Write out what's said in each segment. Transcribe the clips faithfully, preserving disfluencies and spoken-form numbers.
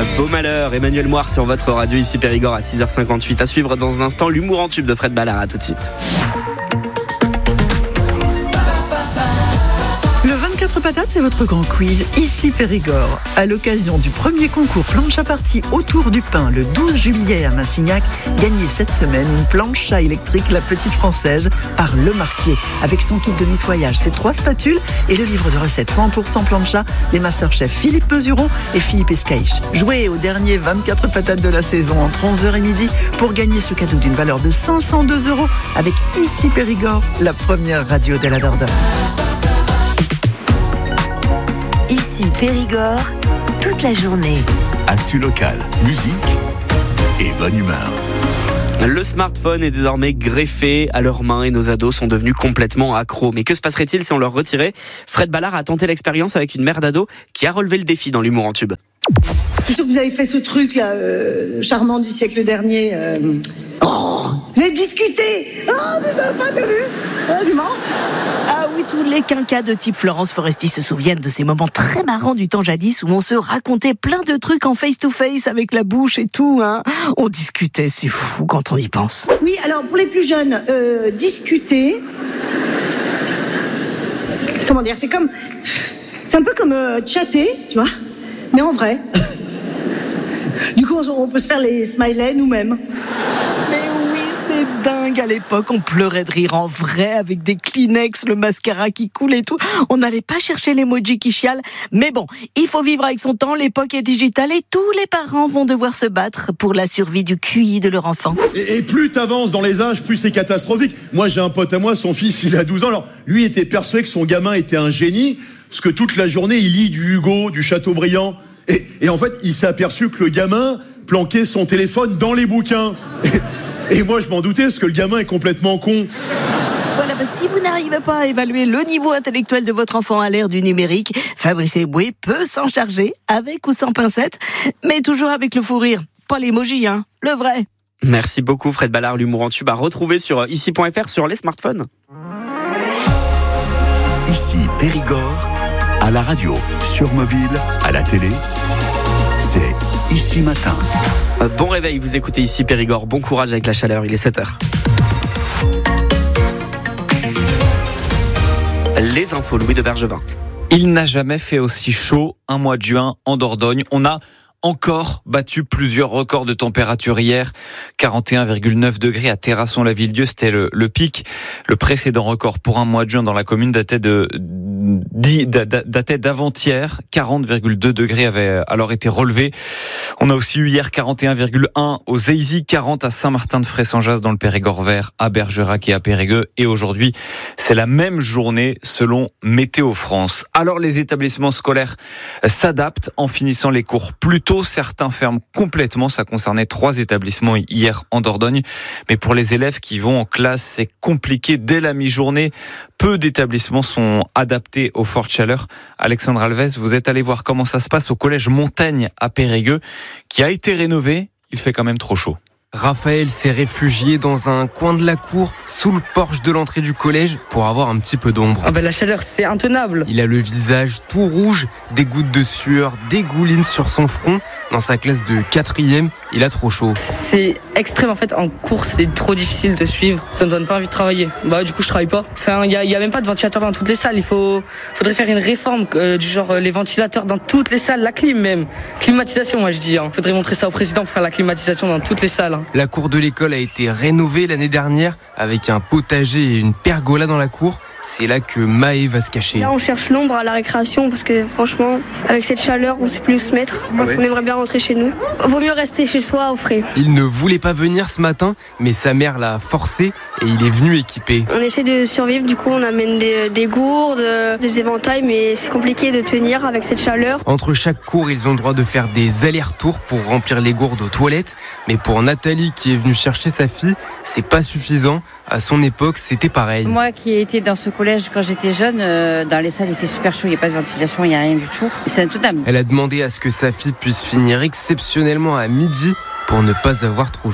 Beau malheur, Emmanuel Moire sur votre radio, ici Périgord à six heures cinquante-huit. À suivre dans un instant, l'humour en tube de Fred Ballard. À tout de suite. Le vingt-quatre patates, c'est votre grand quiz, ici Périgord. À l'occasion du premier concours plancha party autour du pain, le douze juillet à Massignac, gagnez cette semaine une plancha électrique La Petite Française par Le Marquier, avec son kit de nettoyage, ses trois spatules et le livre de recettes cent pour cent plancha des masterchefs Philippe Mesuron et Philippe Escaïche. Jouez au dernier vingt-quatre patates de la saison entre onze heures et midi pour gagner ce cadeau d'une valeur de cinq cent deux euros avec ici Périgord, la première radio de la Dordogne. Ici Périgord, toute la journée. Actu locale, musique et bonne humeur. Le smartphone est désormais greffé à leurs mains et nos ados sont devenus complètement accros. Mais que se passerait-il si on leur retirait ? Fred Ballard a tenté l'expérience avec une mère d'ado qui a relevé le défi dans l'humour en tube. Je suis sûr que vous avez fait ce truc là, euh, charmant du siècle dernier. Euh... Oh, vous avez discuté. Oh, vous n'avez pas vu. Ah, c'est marrant. Ah oui, tous les quinquas de type Florence Foresti se souviennent de ces moments très marrants du temps jadis où on se racontait plein de trucs en face-to-face avec la bouche et tout. Hein. On discutait, c'est fou quand on y pense. Oui, alors pour les plus jeunes, euh, discuter. Comment dire, c'est comme, c'est un peu comme euh, chatter, tu vois. Mais en vrai. Du coup, on peut se faire les smileys nous-mêmes. Mais oui, c'est dingue. À l'époque, on pleurait de rire en vrai avec des Kleenex, le mascara qui coule et tout. On n'allait pas chercher l'emoji qui chiale. Mais bon, il faut vivre avec son temps. L'époque est digitale et tous les parents vont devoir se battre pour la survie du Q I de leur enfant. Et, et plus t'avances dans les âges, plus c'est catastrophique. Moi, j'ai un pote à moi, son fils, il a douze ans. Alors, lui était persuadé que son gamin était un génie. Parce que toute la journée, il lit du Hugo, du Chateaubriand. Et, et en fait, il s'est aperçu que le gamin planquait son téléphone dans les bouquins. Et, et moi, je m'en doutais, parce que le gamin est complètement con. Voilà, bah, si vous n'arrivez pas à évaluer le niveau intellectuel de votre enfant à l'ère du numérique, Fabrice Eboué peut s'en charger, avec ou sans pincette, mais toujours avec le fou rire. Pas l'emoji, hein, le vrai. Merci beaucoup Fred Ballard, l'humour en tube à retrouver sur ici point f r sur les smartphones. Ici Périgord, à la radio, sur mobile, à la télé, c'est Ici Matin. Bon réveil, vous écoutez ici Périgord. Bon courage avec la chaleur, il est sept heures. Les infos, Louis de Bergevin. Il n'a jamais fait aussi chaud un mois de juin en Dordogne. On a encore battu plusieurs records de température hier. quarante et un virgule neuf degrés à Terrasson-la-Ville-Dieu, c'était le, le pic. Le précédent record pour un mois de juin dans la commune datait de datait d'avant-hier. quarante virgule deux degrés avaient alors été relevés. On a aussi eu hier quarante et un virgule un au Zéizy, quarante à Saint-Martin-de-Fray-Sans-Jas dans le Périgord vert, à Bergerac et à Périgueux. Et aujourd'hui, c'est la même journée selon Météo France. Alors les établissements scolaires s'adaptent en finissant les cours plus tôt. Certains ferment complètement. Ça concernait trois établissements hier en Dordogne. Mais pour les élèves qui vont en classe, c'est compliqué dès la mi-journée. Peu d'établissements sont adaptés aux fortes chaleurs. Alexandre Alves, vous êtes allé voir comment ça se passe au collège Montaigne à Périgueux, qui a été rénové. Il fait quand même trop chaud. Raphaël s'est réfugié dans un coin de la cour, sous le porche de l'entrée du collège, pour avoir un petit peu d'ombre. Ah bah la chaleur, c'est intenable. Il a le visage tout rouge, des gouttes de sueur dégoulinent sur son front. Dans sa classe de quatrième, il a trop chaud. C'est extrême en fait, en cours c'est trop difficile de suivre, ça me donne pas envie de travailler. Bah du coup je travaille pas. Enfin, il y a, y a même pas de ventilateur dans toutes les salles, il faut, faudrait faire une réforme euh, du genre euh, les ventilateurs dans toutes les salles, la clim même. Climatisation moi je dis, hein. Faudrait montrer ça au président pour faire la climatisation dans toutes les salles. Hein. La cour de l'école a été rénovée l'année dernière avec un potager et une pergola dans la cour. C'est là que Maë va se cacher. Là, on cherche l'ombre à la récréation parce que franchement, avec cette chaleur, on ne sait plus où se mettre. Ah ouais. On aimerait bien rentrer chez nous. Vaut mieux rester chez soi au frais. Il ne voulait pas venir ce matin, mais sa mère l'a forcé et il est venu équipé. On essaie de survivre, du coup, on amène des, des gourdes, des éventails, mais c'est compliqué de tenir avec cette chaleur. Entre chaque cours, ils ont le droit de faire des allers-retours pour remplir les gourdes aux toilettes. Mais pour Nathalie, qui est venue chercher sa fille, c'est pas suffisant. À son époque, c'était pareil. Moi qui ai été dans ce collège quand j'étais jeune, euh, dans les salles il fait super chaud, il n'y a pas de ventilation, il n'y a rien du tout. C'est intenable. Elle a demandé à ce que sa fille puisse finir exceptionnellement à midi pour ne pas avoir trop chaud.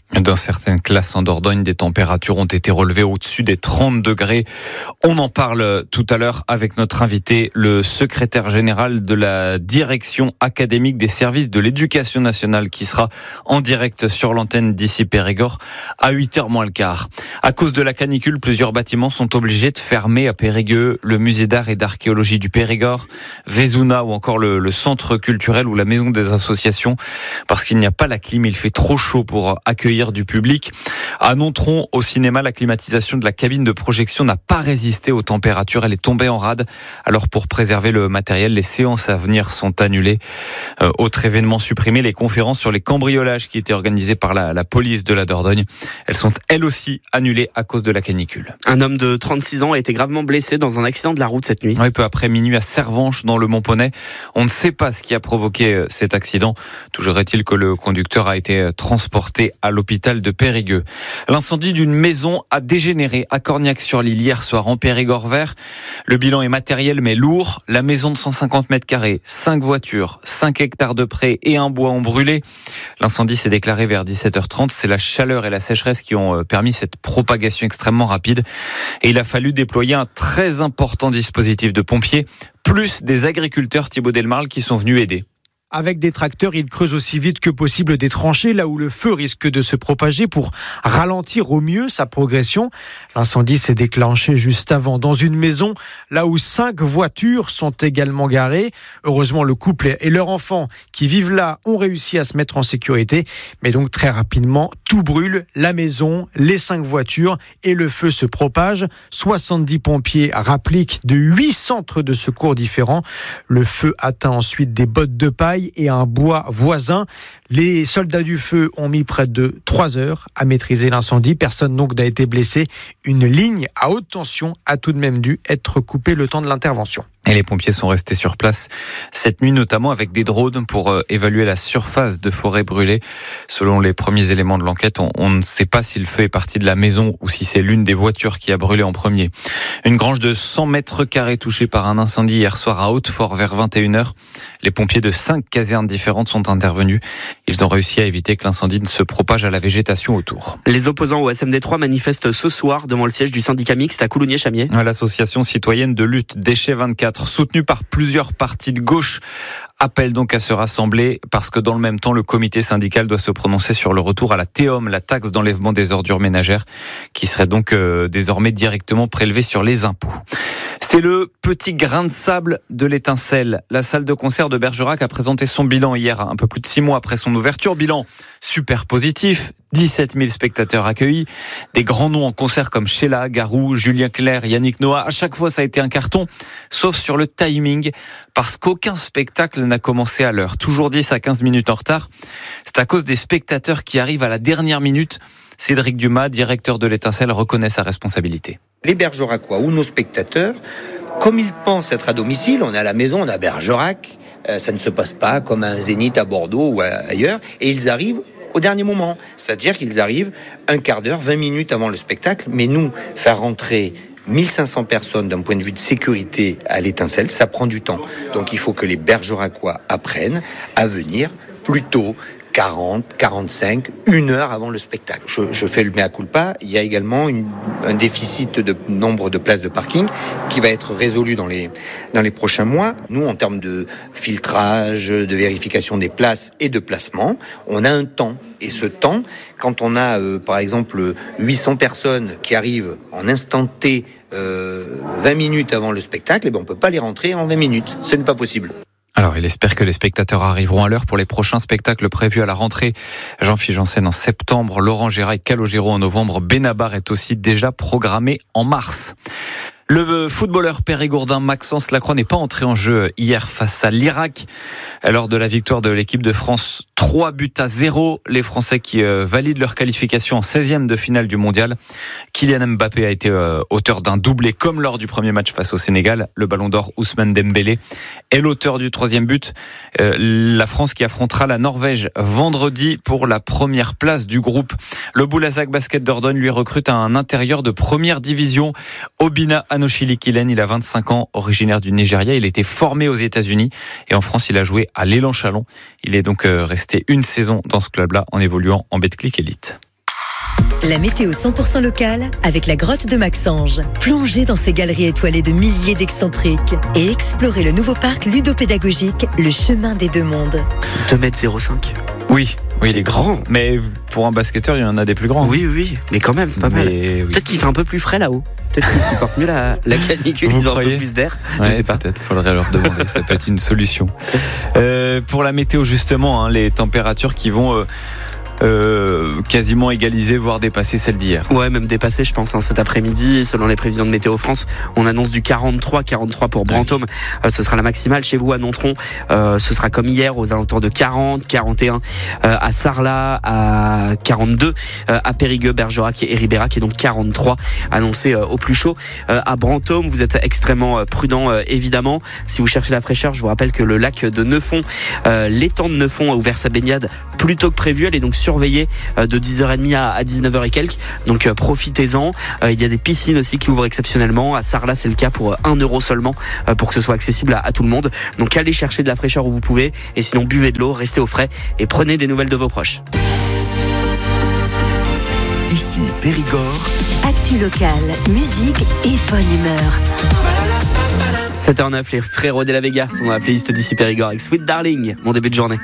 Dans certaines classes en Dordogne, des températures ont été relevées au-dessus des trente degrés. On en parle tout à l'heure avec notre invité, le secrétaire général de la direction académique des services de l'éducation nationale, qui sera en direct sur l'antenne d'ici Périgord à huit heures moins le quart. À cause de la canicule, plusieurs bâtiments sont obligés de fermer à Périgueux. Le musée d'art et d'archéologie du Périgord, Vézouna ou encore le, le centre culturel ou la maison des associations, parce qu'il n'y a pas la clim, il fait trop chaud pour accueillir du public. À Nontron, au cinéma, la climatisation de la cabine de projection n'a pas résisté aux températures. Elle est tombée en rade. Alors, pour préserver le matériel, les séances à venir sont annulées. Euh, autre événement supprimé, les conférences sur les cambriolages qui étaient organisées par la, la police de la Dordogne. Elles sont elles aussi annulées à cause de la canicule. Un homme de trente-six ans a été gravement blessé dans un accident de la route cette nuit. Oui, peu après minuit à Servanches, dans le Mont-Poney. On ne sait pas ce qui a provoqué cet accident. Toujours est-il que le conducteur a été transporté à l'hôpital de Périgueux. L'incendie d'une maison a dégénéré à Corniac-sur-l'Île hier soir en Périgord vert. Le bilan est matériel mais lourd. La maison de cent cinquante mètres carrés, cinq voitures, cinq hectares de prés et un bois ont brûlé. L'incendie s'est déclaré vers dix-sept heures trente. C'est la chaleur et la sécheresse qui ont permis cette propagation extrêmement rapide. Et il a fallu déployer un très important dispositif de pompiers, plus des agriculteurs, Thibaut Delmarle, qui sont venus aider. Avec des tracteurs, ils creusent aussi vite que possible des tranchées là où le feu risque de se propager pour ralentir au mieux sa progression. L'incendie s'est déclenché juste avant dans une maison là où cinq voitures sont également garées. Heureusement, le couple et leur enfant qui vivent là ont réussi à se mettre en sécurité. Mais donc très rapidement, tout brûle, la maison, les cinq voitures et le feu se propage. soixante-dix pompiers rappliquent de huit centres de secours différents. Le feu atteint ensuite des bottes de paille et un bois voisin. Les soldats du feu ont mis près de trois heures à maîtriser l'incendie. Personne donc n'a été blessé. Une ligne à haute tension a tout de même dû être coupée le temps de l'intervention. Et les pompiers sont restés sur place cette nuit, notamment avec des drones pour euh, évaluer la surface de forêt brûlée. Selon les premiers éléments de l'enquête, on, on ne sait pas si le feu est parti de la maison ou si c'est l'une des voitures qui a brûlé en premier. Une grange de cent mètres carrés touchée par un incendie hier soir à Hautefort vers vingt et une heures. Les pompiers de cinq casernes différentes sont intervenus. Ils ont réussi à éviter que l'incendie ne se propage à la végétation autour. Les opposants au S M D trois manifestent ce soir devant le siège du syndicat mixte à Coulommiers-Chamiers. L'association citoyenne de lutte Déchets vingt-quatre, soutenue par plusieurs partis de gauche, appelle donc à se rassembler parce que dans le même temps, le comité syndical doit se prononcer sur le retour à la T O M, la taxe d'enlèvement des ordures ménagères, qui serait donc euh, désormais directement prélevée sur les impôts. C'est le petit grain de sable de l'étincelle. La salle de concert de Bergerac a présenté son bilan hier, un peu plus de six mois après son ouverture. Bilan super positif, dix-sept mille spectateurs accueillis, des grands noms en concert comme Sheila, Garou, Julien Clerc, Yannick Noah. À chaque fois, ça a été un carton, sauf sur le timing, parce qu'aucun spectacle n'a commencé à l'heure. Toujours dix à quinze minutes en retard. C'est à cause des spectateurs qui arrivent à la dernière minute. Cédric Dumas, directeur de l'étincelle, reconnaît sa responsabilité. Les Bergeracois ou nos spectateurs, comme ils pensent être à domicile, on est à la maison, on est à Bergerac, euh, ça ne se passe pas comme un Zénith à Bordeaux ou ailleurs, et ils arrivent au dernier moment, c'est-à-dire qu'ils arrivent un quart d'heure, vingt minutes avant le spectacle, mais nous, faire rentrer mille cinq cents personnes d'un point de vue de sécurité à l'étincelle, ça prend du temps. Donc il faut que les Bergeracois apprennent à venir plus tôt, quarante, quarante-cinq, une heure avant le spectacle. Je, je fais le mea culpa. Il y a également une, un déficit de nombre de places de parking qui va être résolu dans les, dans les prochains mois. Nous, en termes de filtrage, de vérification des places et de placement, on a un temps. Et ce temps, quand on a, euh, par exemple, huit cents personnes qui arrivent en instant T, euh, vingt minutes avant le spectacle, eh ben, on ne peut pas les rentrer en vingt minutes. Ce n'est pas possible. Alors, il espère que les spectateurs arriveront à l'heure pour les prochains spectacles prévus à la rentrée. Jean-Philippe Janssen en septembre, Laurent Gérard et Calogero en novembre. Benabar est aussi déjà programmé en mars. Le footballeur périgourdin Maxence Lacroix n'est pas entré en jeu hier face à l'Irak. Lors de la victoire de l'équipe de France, trois buts à zéro. Les Français qui euh, valident leur qualification en seizième de finale du mondial. Kylian Mbappé a été euh, auteur d'un doublé comme lors du premier match face au Sénégal. Le ballon d'or Ousmane Dembélé est l'auteur du troisième but. Euh, la France qui affrontera la Norvège vendredi pour la première place du groupe. Le Boulazac Basket Dordogne lui recrute un intérieur de première division. Obina Anochili Kilen, il a vingt-cinq ans, originaire du Nigeria. Il a été formé aux États-Unis et en France, il a joué à l'Élan Chalon. Il est donc resté une saison dans ce club-là en évoluant en Betclic Elite. La météo cent pour cent locale avec la grotte de Maxange. Plongez dans ces galeries étoilées de milliers d'excentriques et explorez le nouveau parc ludopédagogique, le chemin des deux mondes. deux mètres zéro cinq. Oui, oui, il est grand. grand. Mais pour un basketteur, il y en a des plus grands. Oui, oui, mais quand même, c'est pas Mais mal. oui. Peut-être qu'il fait un peu plus frais là-haut. Peut-être qu'ils supportent mieux la, la canicule, Vous ils ont un peu croyez plus d'air. Ouais, Je sais pas. peut-être, faudrait leur demander, ça peut être une solution. Euh, pour la météo, justement, hein, les températures qui vont euh, euh, quasiment égaliser, voire dépasser celles d'hier. Ouais, même dépassé, je pense, hein, cet après-midi. Selon les prévisions de Météo France, on annonce du quarante-trois, quarante-trois pour Brantôme. Euh, ce sera la maximale. Chez vous, à Nontron, euh, ce sera comme hier, aux alentours de quarante, quarante et un. Euh, à Sarlat, à quarante-deux. Euh, à Périgueux, Bergerac et Ribérac, et donc quarante-trois annoncé euh, au plus chaud. Euh, à Brantôme, vous êtes extrêmement euh, prudent, euh, évidemment. Si vous cherchez la fraîcheur, je vous rappelle que le lac de Neufond, euh, l'étang de Neufond a ouvert sa baignade plus tôt que prévu. Elle est donc surveillée euh, de dix heures trente à, à dix-neuf heures et quelques. Donc euh, profitez-en. Euh, il y a des piscines aussi qui ouvrent exceptionnellement. À Sarlat, c'est le cas pour euh, un euro seulement euh, pour que ce soit accessible à, à tout le monde. Donc allez chercher de la fraîcheur où vous pouvez. Et sinon, buvez de l'eau, restez au frais et prenez des nouvelles de vos proches. Ici Périgord. Actu locale, musique et bonne humeur. sept heures neuf, les frérots de la Vega sont dans la playlist d'ici Périgord avec Sweet Darling, mon début de journée.